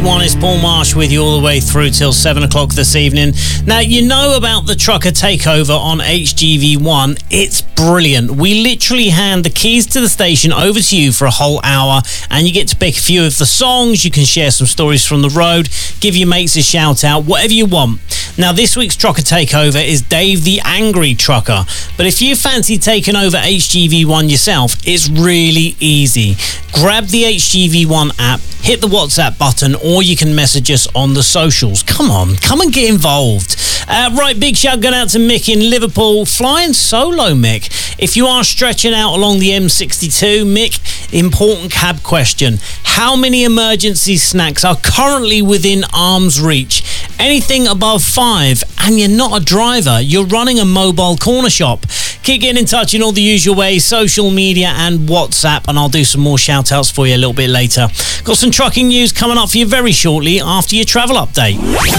HGV1, it's Paul Marsh with you all the way through till 7 o'clock this evening. Now, you know about the trucker takeover on HGV1. It's brilliant. We literally hand the keys to the station over to you for a whole hour, and you get to pick a few of the songs. You can share some stories from the road, give your mates a shout out, whatever you want. Now, this week's trucker takeover is Dave the Angry Trucker. But if you fancy taking over HGV1 yourself, it's really easy. Grab the HGV1 app, hit the WhatsApp button, or you can message us on the socials. Come on, come and get involved. Right, big shout going out to Mick in Liverpool. Flying solo, Mick. If you are stretching out along the M62, Mick, important cab question. How many emergency snacks are currently within arm's reach? Anything above 5, and you're not a driver, you're running a mobile corner shop. Keep getting in touch in all the usual ways, social media and WhatsApp, and I'll do some more shout outs for you a little bit later. Got some trucking news coming up for you very shortly after your travel update.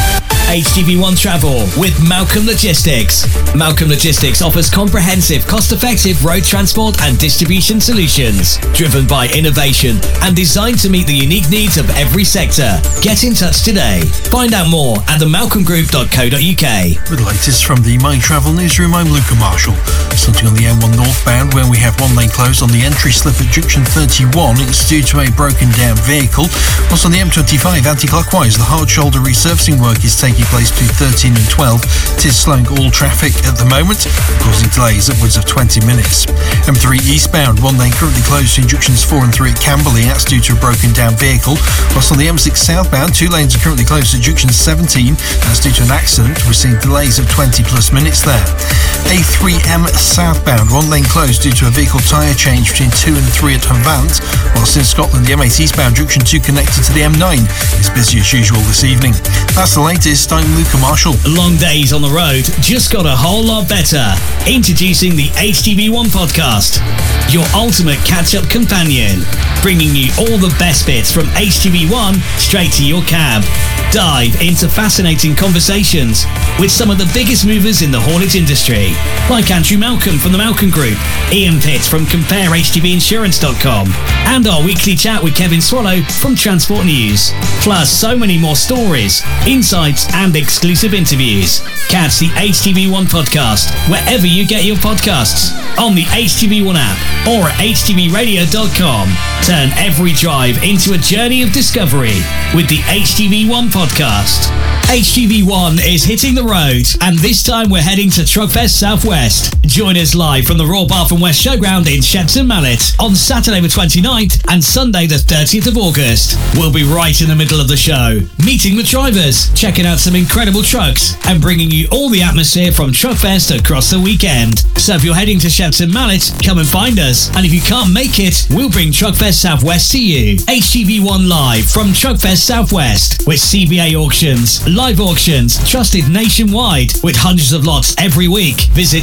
HGV1 Travel with Malcolm Logistics. Malcolm Logistics offers comprehensive, cost-effective road transport and distribution solutions, driven by innovation and designed to meet the unique needs of every sector. Get in touch today. Find out more at themalcolmgroup.co.uk. With the latest from the My Travel newsroom, I'm Luca Marshall. Starting on the M1 northbound, where we have one lane closed on the entry slip at junction 31. It's due to a broken down vehicle. Whilst on the M25 anti-clockwise, the hard shoulder resurfacing work is taking place between 13 and 12. It is slowing all traffic at the moment, causing delays upwards of 20 minutes. M3 eastbound, one lane currently closed between junctions 4 and 3 at Camberley. That's due to a broken down vehicle. Whilst on the M6 southbound, 2 lanes are currently closed at junction 17. That's due to an accident. We're seeing delays of 20 plus minutes there. A3M southbound, one lane closed due to a vehicle tyre change between 2 and 3 at Havant. Whilst in Scotland, the M8 eastbound junction 2 connected to the M9 is busy as usual this evening. That's the latest. I'm Luca Marshall. Long days on the road just got a whole lot better. Introducing the HGV1 podcast, your ultimate catch-up companion, bringing you all the best bits from HGV1 straight to your cab. Dive into fascinating conversations with some of the biggest movers in the haulage industry, like Andrew Malcolm from the Malcolm Group, Ian Pitt from CompareHGVinsurance.com, and our weekly chat with Kevin Swallow from Transport News. Plus, so many more stories, insights, and exclusive interviews. Catch the HGV1 podcast wherever you get your podcasts, on the HGV1 app or at hgvradio.com. Turn every drive into a journey of discovery with the HGV1 podcast. HGV1 is hitting the road, and this time we're heading to Truckfest Southwest. Join us live from the Royal Bath and West Showground in Shepton Mallet on Saturday the 29th and Sunday the 30th of August. We'll be right in the middle of the show, meeting the drivers, checking out some incredible trucks, and bringing you all the atmosphere from Truckfest across the weekend. So if you're heading to Shepton Mallet, come and find us, and if you can't make it, we'll bring Truckfest Southwest to you. HGV1 live from Truckfest Southwest with CBA Auctions. Live auctions trusted nationwide with hundreds of lots every week. Visit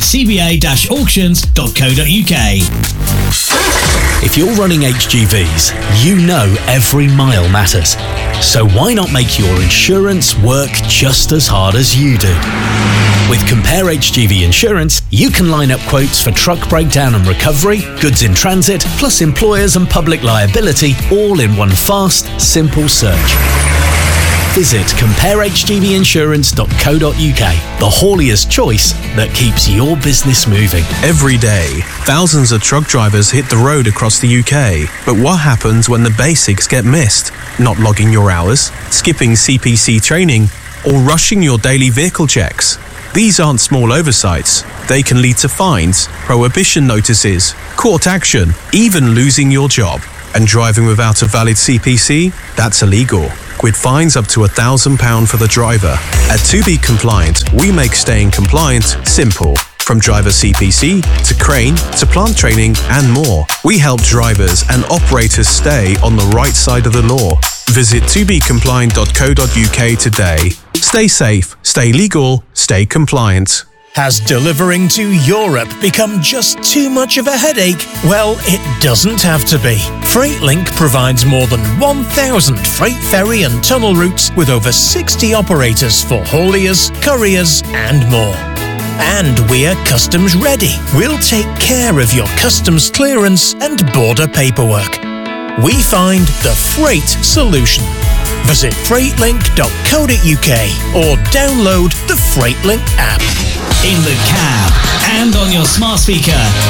cba-auctions.co.uk. If you're running HGVs, you know every mile matters. So why not make your insurance work just as hard as you do? With Compare HGV Insurance, you can line up quotes for truck breakdown and recovery, goods in transit, plus employers and public liability, all in one fast, simple search. Visit CompareHGVinsurance.co.uk, the haulier's choice that keeps your business moving. Every day, thousands of truck drivers hit the road across the UK. But what happens when the basics get missed? Not logging your hours, skipping CPC training, or rushing your daily vehicle checks? These aren't small oversights. They can lead to fines, prohibition notices, court action, even losing your job. And driving without a valid CPC? That's illegal, with fines up to £1,000 for the driver. At To Be Compliant, we make staying compliant simple. From driver CPC to crane to plant training and more, we help drivers and operators stay on the right side of the law. Visit tobecompliant.co.uk today. Stay safe, stay legal, stay compliant. Has delivering to Europe become just too much of a headache? Well, it doesn't have to be. FreightLink provides more than 1,000 freight ferry and tunnel routes with over 60 operators for hauliers, couriers and more. And we're customs ready. We'll take care of your customs clearance and border paperwork. We find the freight solution. Visit freightlink.co.uk or download the Freightlink app. In the cab and on your smart speaker.